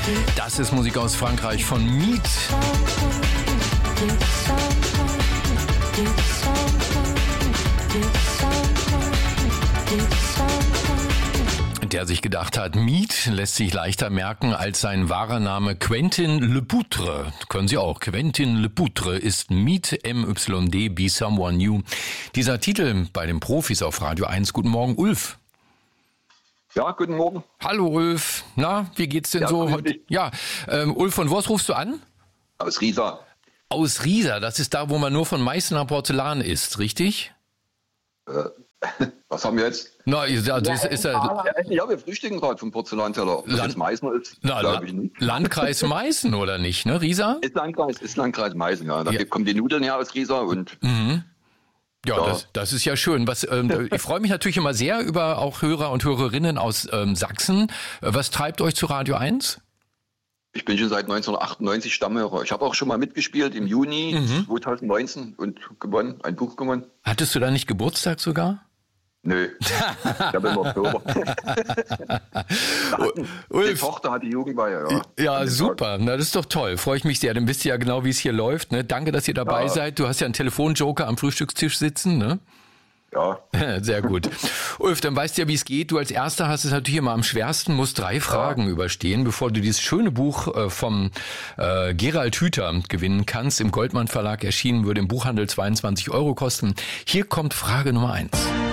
Das ist Musik aus Frankreich von Meat. Der sich gedacht hat, Meat lässt sich leichter merken als sein wahrer Name Quentin Lepoutre. Können Sie auch. Quentin Lepoutre ist Meat, M-Y-D, Be Someone New. Dieser Titel bei den Profis auf Radio 1. Guten Morgen, Ulf. Ja, guten Morgen. Hallo, Ulf. Na, wie geht's denn so heute? Ja, Ulf, von was rufst du an? Aus Riesa. Aus Riesa, das ist da, wo man nur von Meißner Porzellan isst, richtig? Was haben wir jetzt? Na, ist wir frühstücken gerade vom Porzellanteller. Was jetzt Meißen ist, glaube ich nicht. Landkreis Meißen, oder nicht, ne, Riesa? Ist Landkreis Meißen, ja. Da kommen die Nudeln her aus Riesa und... Ja, das ist ja schön. Ich freue mich natürlich immer sehr über auch Hörer und Hörerinnen aus Sachsen. Was treibt euch zu Radio 1? Ich bin schon seit 1998 Stammhörer. Ich habe auch schon mal mitgespielt im Juni 2019 und ein Buch gewonnen. Hattest du da nicht Geburtstag sogar? Nö, ich habe im Oktober. Die Tochter hat die Jugendweihe, ja. Ja, super. Na, das ist doch toll. Freue ich mich sehr. Dann wisst ihr ja genau, wie es hier läuft. Ne? Danke, dass ihr dabei seid. Du hast ja einen Telefonjoker am Frühstückstisch sitzen, ne? Ja. Sehr gut. Ulf, dann weißt du ja, wie es geht. Du als Erster hast es natürlich immer am schwersten, musst 3 Fragen überstehen, bevor du dieses schöne Buch vom Gerald Hüther gewinnen kannst. Im Goldmann Verlag erschienen, würde im Buchhandel 22 € kosten. Hier kommt Frage Nummer 1.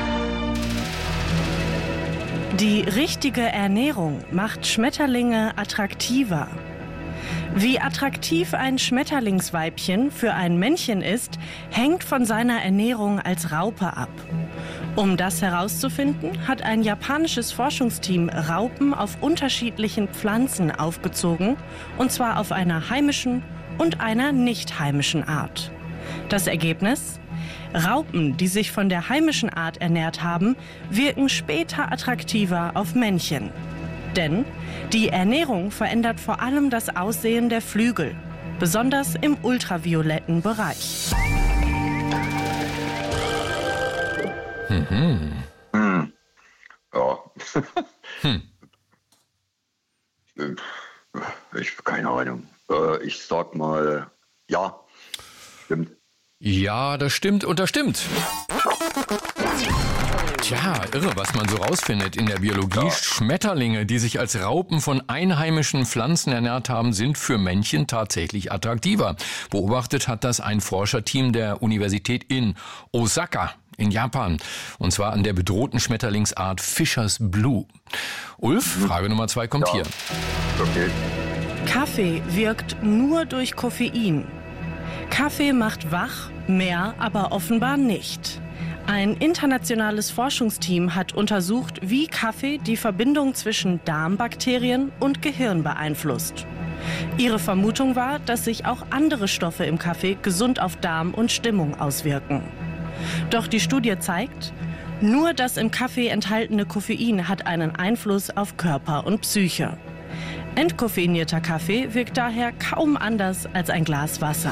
Die richtige Ernährung macht Schmetterlinge attraktiver. Wie attraktiv ein Schmetterlingsweibchen für ein Männchen ist, hängt von seiner Ernährung als Raupe ab. Um das herauszufinden, hat ein japanisches Forschungsteam Raupen auf unterschiedlichen Pflanzen aufgezogen, und zwar auf einer heimischen und einer nicht heimischen Art. Das Ergebnis? Raupen, die sich von der heimischen Art ernährt haben, wirken später attraktiver auf Männchen. Denn die Ernährung verändert vor allem das Aussehen der Flügel, besonders im ultravioletten Bereich. Ja. Ich keine Ahnung. Ich sag mal, ja, stimmt. Ja, das stimmt und das stimmt. Tja, irre, was man so rausfindet in der Biologie. Ja. Schmetterlinge, die sich als Raupen von einheimischen Pflanzen ernährt haben, sind für Männchen tatsächlich attraktiver. Beobachtet hat das ein Forscherteam der Universität in Osaka in Japan. Und zwar an der bedrohten Schmetterlingsart Fisher's Blue. Ulf, Frage Nummer 2 kommt hier. Okay. Kaffee wirkt nur durch Koffein. Kaffee macht wach, mehr aber offenbar nicht. Ein internationales Forschungsteam hat untersucht, wie Kaffee die Verbindung zwischen Darmbakterien und Gehirn beeinflusst. Ihre Vermutung war, dass sich auch andere Stoffe im Kaffee gesund auf Darm und Stimmung auswirken. Doch die Studie zeigt, nur das im Kaffee enthaltene Koffein hat einen Einfluss auf Körper und Psyche. Entkoffeinierter Kaffee wirkt daher kaum anders als ein Glas Wasser.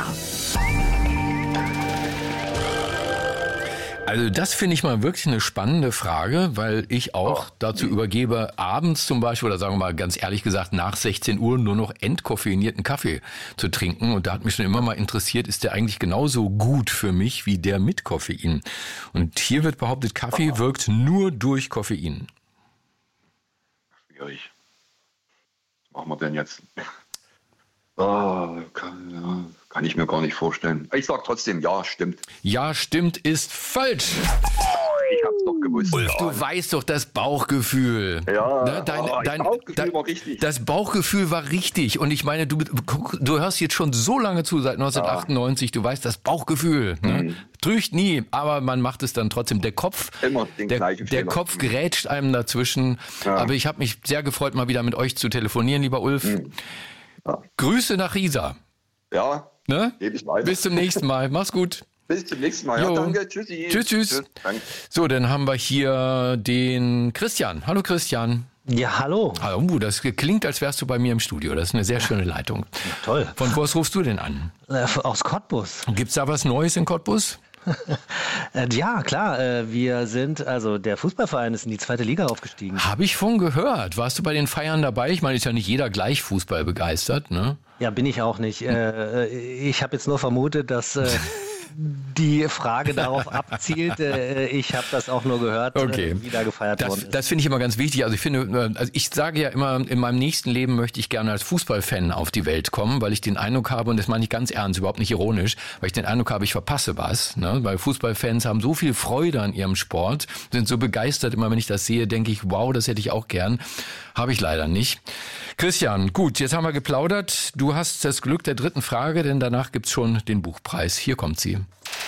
Also das finde ich mal wirklich eine spannende Frage, weil ich auch dazu übergebe, abends zum Beispiel, oder sagen wir mal ganz ehrlich gesagt, nach 16 Uhr nur noch entkoffeinierten Kaffee zu trinken. Und da hat mich schon immer mal interessiert, ist der eigentlich genauso gut für mich wie der mit Koffein? Und hier wird behauptet, Kaffee wirkt nur durch Koffein. Schwierig. Was machen wir denn jetzt? Kann ich mir gar nicht vorstellen. Ich sag trotzdem, ja, stimmt. Ja, stimmt ist falsch. Ich hab's doch gewusst. Ulf, du weißt doch das Bauchgefühl. Ja, ne? Dein Bauchgefühl war richtig. Das Bauchgefühl war richtig. Und ich meine, du hörst jetzt schon so lange zu, seit 1998. Du weißt, das Bauchgefühl ne? Trügt nie, aber man macht es dann trotzdem. Der Kopf, der Kopf grätscht einem dazwischen. Ja. Aber ich habe mich sehr gefreut, mal wieder mit euch zu telefonieren, lieber Ulf. Ja. Grüße nach Riesa. Ja, ne? Bis zum nächsten Mal. Mach's gut. Bis zum nächsten Mal. Ja, danke. Tschüssi. Tschüss. So, dann haben wir hier den Christian. Hallo Christian. Ja, hallo. Hallo, das klingt, als wärst du bei mir im Studio. Das ist eine sehr schöne Leitung. Toll. Von wo rufst du denn an? Aus Cottbus. Gibt's da was Neues in Cottbus? Ja, klar. Der Fußballverein ist in die 2. Liga aufgestiegen. Habe ich von gehört. Warst du bei den Feiern dabei? Ich meine, ist ja nicht jeder gleich Fußball begeistert, ne? Ja, bin ich auch nicht. Ich habe jetzt nur vermutet, dass die Frage darauf abzielt. Ich habe das auch nur gehört, wie da gefeiert worden ist. Das finde ich immer ganz wichtig. Also ich sage ja immer, in meinem nächsten Leben möchte ich gerne als Fußballfan auf die Welt kommen, weil ich den Eindruck habe, und das meine ich ganz ernst, überhaupt nicht ironisch, weil ich den Eindruck habe, ich verpasse was. Ne? Weil Fußballfans haben so viel Freude an ihrem Sport, sind so begeistert. Immer wenn ich das sehe, denke ich, wow, das hätte ich auch gern. Habe ich leider nicht. Christian, gut, jetzt haben wir geplaudert. Du hast das Glück der 3. Frage, denn danach gibt's schon den Buchpreis. Hier kommt sie.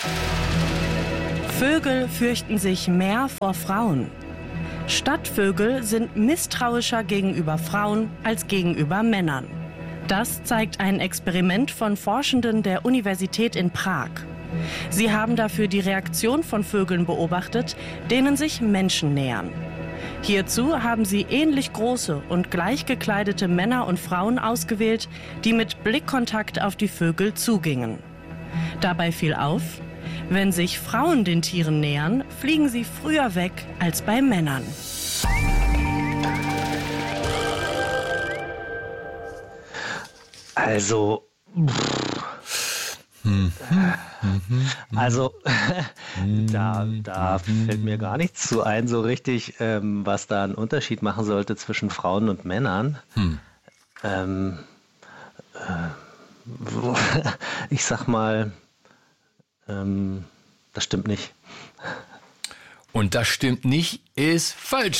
Vögel fürchten sich mehr vor Frauen. Stadtvögel sind misstrauischer gegenüber Frauen als gegenüber Männern. Das zeigt ein Experiment von Forschenden der Universität in Prag. Sie haben dafür die Reaktion von Vögeln beobachtet, denen sich Menschen nähern. Hierzu haben sie ähnlich große und gleich gekleidete Männer und Frauen ausgewählt, die mit Blickkontakt auf die Vögel zugingen. Dabei fiel auf, wenn sich Frauen den Tieren nähern, fliegen sie früher weg als bei Männern. Da fällt mir gar nichts zu ein, so richtig, was da einen Unterschied machen sollte zwischen Frauen und Männern. Ich sag mal, das stimmt nicht. Und das stimmt nicht, ist falsch.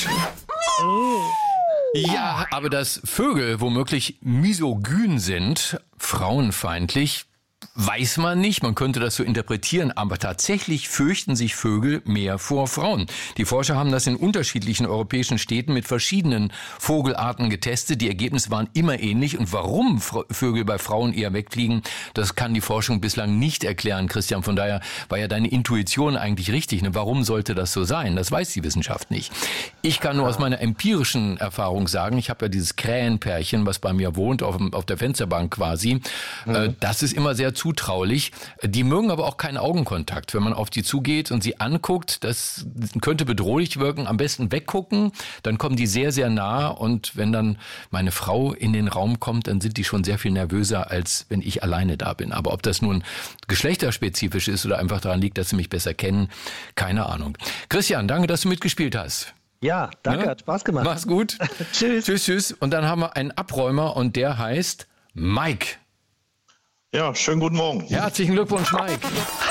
Ja, aber dass Vögel womöglich misogyn sind, frauenfeindlich, weiß man nicht, man könnte das so interpretieren, aber tatsächlich fürchten sich Vögel mehr vor Frauen. Die Forscher haben das in unterschiedlichen europäischen Städten mit verschiedenen Vogelarten getestet. Die Ergebnisse waren immer ähnlich. Und warum Vögel bei Frauen eher wegfliegen, das kann die Forschung bislang nicht erklären, Christian. Von daher war ja deine Intuition eigentlich richtig. Ne? Warum sollte das so sein? Das weiß die Wissenschaft nicht. Ich kann nur aus meiner empirischen Erfahrung sagen, ich habe ja dieses Krähenpärchen, was bei mir wohnt, auf der Fensterbank quasi. Das ist immer sehr zutraulich. Die mögen aber auch keinen Augenkontakt. Wenn man auf die zugeht und sie anguckt, das könnte bedrohlich wirken. Am besten weggucken, dann kommen die sehr, sehr nah. Und wenn dann meine Frau in den Raum kommt, dann sind die schon sehr viel nervöser, als wenn ich alleine da bin. Aber ob das nun geschlechterspezifisch ist oder einfach daran liegt, dass sie mich besser kennen, keine Ahnung. Christian, danke, dass du mitgespielt hast. Ja, danke, hat Spaß gemacht. Mach's gut. Tschüss. Tschüss, tschüss. Und dann haben wir einen Abräumer und der heißt Mike. Ja, schönen guten Morgen. Herzlichen Glückwunsch, Mike.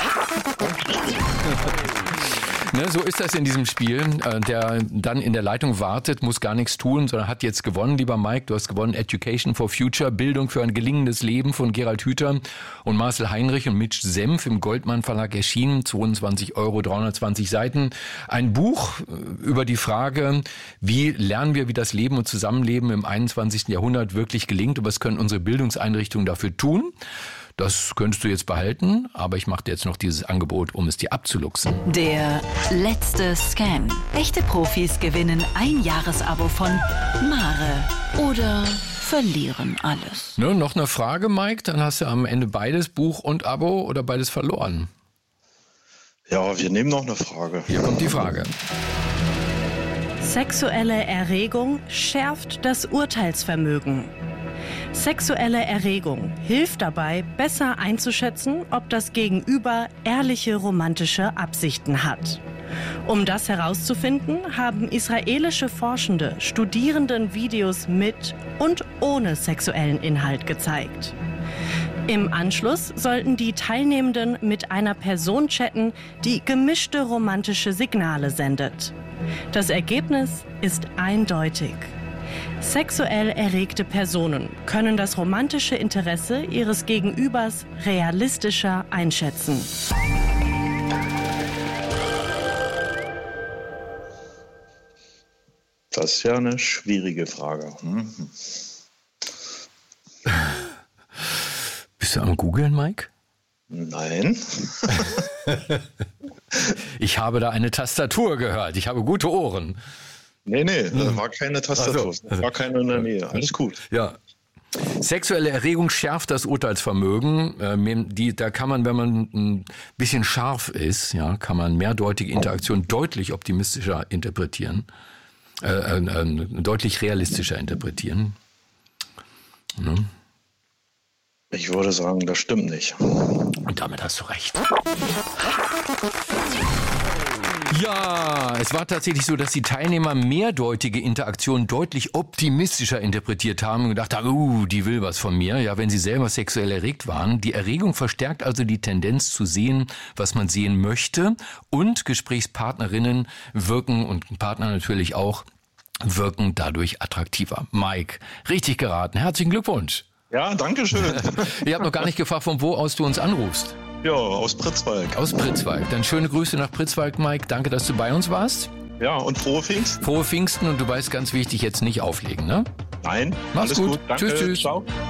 Ne, so ist das in diesem Spiel. Der dann in der Leitung wartet, muss gar nichts tun, sondern hat jetzt gewonnen, lieber Mike. Du hast gewonnen Education for Future, Bildung für ein gelingendes Leben von Gerald Hüther und Marcel Heinrich und Mitch Senf im Goldmann Verlag erschienen. 22 €, 320 Seiten. Ein Buch über die Frage, wie lernen wir, wie das Leben und Zusammenleben im 21. Jahrhundert wirklich gelingt und was können unsere Bildungseinrichtungen dafür tun. Das könntest du jetzt behalten, aber ich mache dir jetzt noch dieses Angebot, um es dir abzuluxen. Der letzte Scan. Echte Profis gewinnen ein Jahresabo von Mare oder verlieren alles. Ne, noch eine Frage, Mike? Dann hast du am Ende beides, Buch und Abo, oder beides verloren? Ja, wir nehmen noch eine Frage. Hier kommt die Frage. Sexuelle Erregung schärft das Urteilsvermögen. Sexuelle Erregung hilft dabei, besser einzuschätzen, ob das Gegenüber ehrliche romantische Absichten hat. Um das herauszufinden, haben israelische Forschende Studierenden Videos mit und ohne sexuellen Inhalt gezeigt. Im Anschluss sollten die Teilnehmenden mit einer Person chatten, die gemischte romantische Signale sendet. Das Ergebnis ist eindeutig. Sexuell erregte Personen können das romantische Interesse ihres Gegenübers realistischer einschätzen. Das ist ja eine schwierige Frage. Bist du am Googlen, Mike? Nein. Ich habe da eine Tastatur gehört. Ich habe gute Ohren. Nee, das war keine Tastatur. Also. Das war keine in der Nähe. Alles gut. Ja. Sexuelle Erregung schärft das Urteilsvermögen. Da kann man, wenn man ein bisschen scharf ist, ja, kann man mehrdeutige Interaktionen deutlich optimistischer interpretieren, deutlich realistischer interpretieren. Ne? Ich würde sagen, das stimmt nicht. Und damit hast du recht. Ja, es war tatsächlich so, dass die Teilnehmer mehrdeutige Interaktionen deutlich optimistischer interpretiert haben und gedacht haben, die will was von mir, ja, wenn sie selber sexuell erregt waren. Die Erregung verstärkt also die Tendenz zu sehen, was man sehen möchte, und Gesprächspartnerinnen wirken, und Partner natürlich auch, wirken dadurch attraktiver. Mike, richtig geraten. Herzlichen Glückwunsch. Ja, danke schön. Ich habe noch gar nicht gefragt, von wo aus du uns anrufst. Ja, aus Pritzwalk. Aus Pritzwalk. Dann schöne Grüße nach Pritzwalk, Mike. Danke, dass du bei uns warst. Ja, und frohe Pfingsten. Frohe Pfingsten, und du weißt, ganz wichtig, jetzt nicht auflegen, ne? Nein, mach's alles gut. Danke. Tschüss. Ciao.